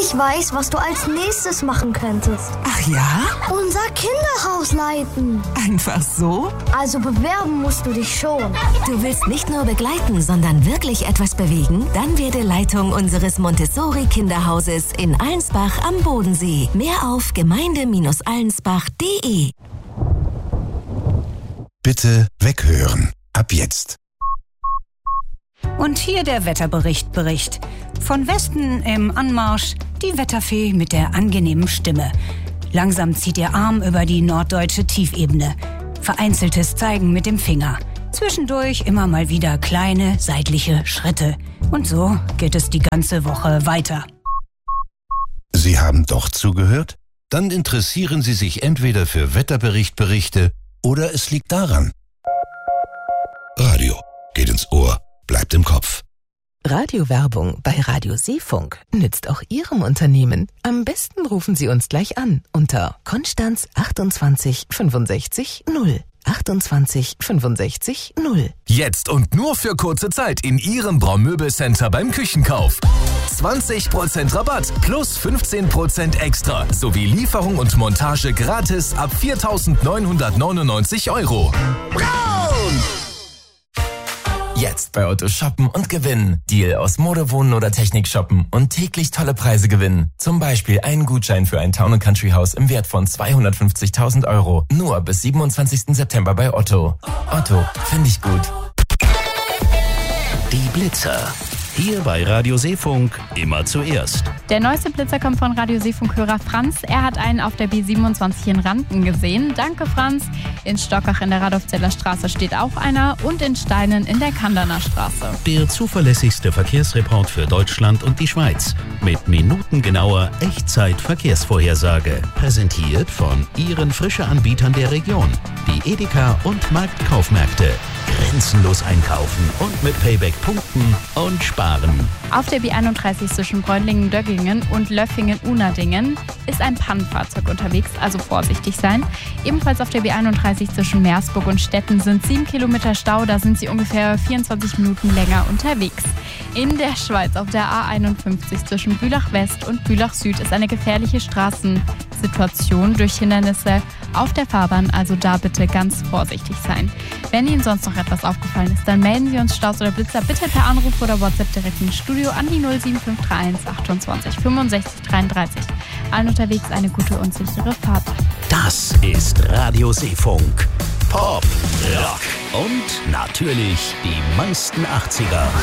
Ich weiß, was du als nächstes machen könntest. Ach ja? Unser Kinderhaus leiten. Einfach so? Also bewerben musst du dich schon. Du willst nicht nur begleiten, sondern wirklich etwas bewegen? Dann werde Leitung unseres Montessori-Kinderhauses in Allensbach am Bodensee. Mehr auf gemeinde-allensbach.de. Bitte weghören. Ab jetzt. Und hier der Wetterbericht. Von Westen im Anmarsch die Wetterfee mit der angenehmen Stimme. Langsam zieht ihr Arm über die norddeutsche Tiefebene. Vereinzeltes Zeigen mit dem Finger. Zwischendurch immer mal wieder kleine seitliche Schritte. Und so geht es die ganze Woche weiter. Sie haben doch zugehört? Dann interessieren Sie sich entweder für Wetterberichte oder es liegt daran. Radio geht ins Ohr, bleibt im Kopf. Radiowerbung bei Radio Seefunk nützt auch Ihrem Unternehmen. Am besten rufen Sie uns gleich an unter Konstanz 28 65 0. 28 65 0. Jetzt und nur für kurze Zeit in Ihrem Braumöbelcenter beim Küchenkauf. 20% Rabatt plus 15% extra sowie Lieferung und Montage gratis ab 4.999 €. Braun! Jetzt bei Otto shoppen und gewinnen. Deal aus Mode, Wohnen oder Technik shoppen und täglich tolle Preise gewinnen. Zum Beispiel einen Gutschein für ein Town & Country Haus im Wert von 250.000 €. Nur bis 27. September bei Otto. Otto, finde ich gut. Die Blitzer. Hier bei Radio Seefunk immer zuerst. Der neueste Blitzer kommt von Radio Seefunk-Hörer Franz. Er hat einen auf der B27 in Randen gesehen. Danke, Franz. In Stockach in der Radolfzeller Straße steht auch einer und in Steinen in der Kanderner Straße. Der zuverlässigste Verkehrsreport für Deutschland und die Schweiz. Mit minutengenauer Echtzeit-Verkehrsvorhersage. Präsentiert von Ihren Frische-Anbietern der Region. Die Edeka und Marktkaufmärkte. Grenzenlos einkaufen und mit Payback punkten und sparen. Auf der B31 zwischen Bräunlingen-Döggingen und Löffingen-Unadingen ist ein Pannenfahrzeug unterwegs, also vorsichtig sein. Ebenfalls auf der B31 zwischen Meersburg und Stetten sind 7 Kilometer Stau, da sind sie ungefähr 24 Minuten länger unterwegs. In der Schweiz auf der A51 zwischen Bülach West und Bülach Süd ist eine gefährliche Straßensituation durch Hindernisse auf der Fahrbahn, also da bitte ganz vorsichtig sein. Wenn Ihnen sonst noch etwas aufgefallen ist, dann melden Sie uns Staus oder Blitzer bitte per Anruf oder WhatsApp direkt ins Studio an die 07531 28 65 33. Allen unterwegs eine gute und sichere Fahrt. Das ist Radio Seefunk. Pop, Rock und natürlich die meisten 80er.